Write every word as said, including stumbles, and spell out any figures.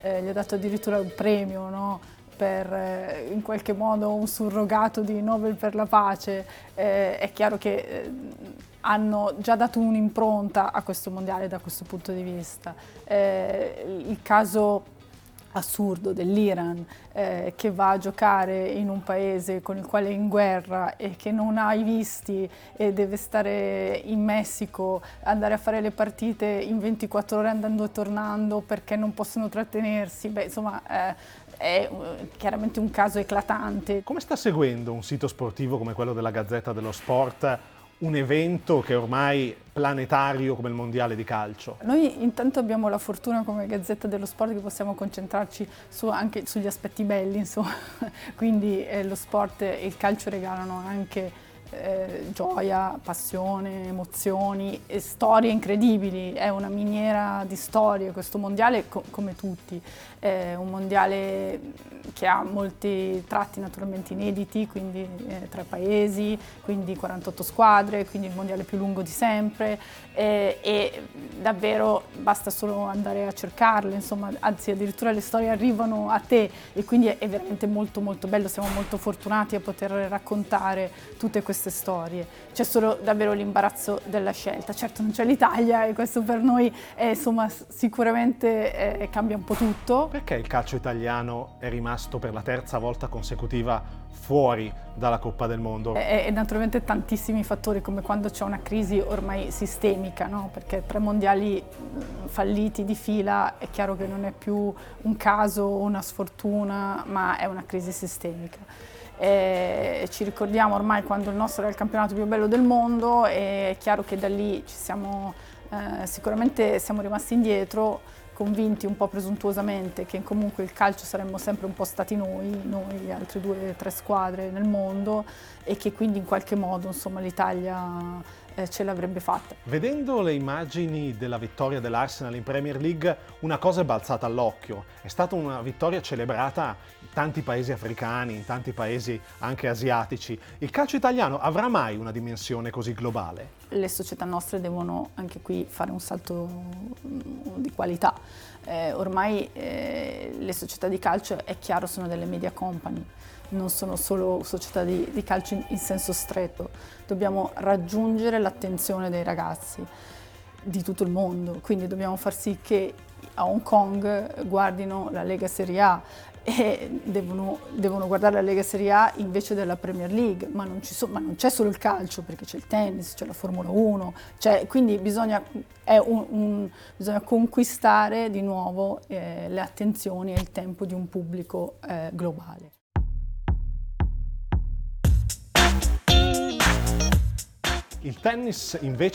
Eh, gli ha dato addirittura un premio, no? Per eh, in qualche modo un surrogato di Nobel per la pace. Eh, è chiaro che eh, hanno già dato un'impronta a questo mondiale da questo punto di vista. Eh, il caso assurdo dell'Iran eh, che va a giocare in un paese con il quale è in guerra e che non ha i visti e deve stare in Messico, andare a fare le partite in ventiquattro ore andando e tornando perché non possono trattenersi. Beh, insomma, eh, è chiaramente un caso eclatante. Come sta seguendo un sito sportivo come quello della Gazzetta dello Sport un evento che è ormai planetario come il mondiale di calcio? Noi intanto abbiamo la fortuna come Gazzetta dello Sport che possiamo concentrarci su, anche sugli aspetti belli, insomma. Quindi eh, lo sport e il calcio regalano anche eh, gioia, passione, emozioni e storie incredibili. È una miniera di storie questo mondiale, co- come tutti. È un mondiale che ha molti tratti naturalmente inediti, quindi eh, tre paesi, quindi quarantotto squadre, quindi il mondiale più lungo di sempre eh, e davvero basta solo andare a cercarle, insomma, anzi addirittura le storie arrivano a te e quindi è, è veramente molto molto bello, siamo molto fortunati a poter raccontare tutte queste storie. C'è solo davvero l'imbarazzo della scelta, certo non c'è l'Italia e questo per noi è, insomma, sicuramente eh, cambia un po' tutto. Perché il calcio italiano è rimasto per la terza volta consecutiva fuori dalla Coppa del Mondo? E, e naturalmente tantissimi fattori, come quando c'è una crisi ormai sistemica, no? Perché tre mondiali falliti di fila è chiaro che non è più un caso, una sfortuna, ma è una crisi sistemica. E ci ricordiamo ormai quando il nostro era il campionato più bello del mondo e è chiaro che da lì ci siamo, eh, sicuramente siamo rimasti indietro, convinti un po' presuntuosamente che comunque il calcio saremmo sempre un po' stati noi, noi le altre due o tre squadre nel mondo e che quindi in qualche modo insomma l'Italia eh, ce l'avrebbe fatta. Vedendo le immagini della vittoria dell'Arsenal in Premier League, una cosa è balzata all'occhio. È stata una vittoria celebrata in tanti paesi africani, in tanti paesi anche asiatici. Il calcio italiano avrà mai una dimensione così globale? Le società nostre devono anche qui fare un salto di qualità. Eh, ormai eh, le società di calcio, è chiaro, sono delle media company, non sono solo società di, di calcio in, in senso stretto. Dobbiamo raggiungere l'attenzione dei ragazzi di tutto il mondo, quindi dobbiamo far sì che a Hong Kong guardino la Lega Serie A e devono, devono guardare la Lega Serie A invece della Premier League, ma non, ci so, ma non c'è solo il calcio, perché c'è il tennis, c'è la Formula uno, c'è, quindi bisogna, è un, un, bisogna conquistare di nuovo eh, le attenzioni e il tempo di un pubblico eh, globale. Il tennis invece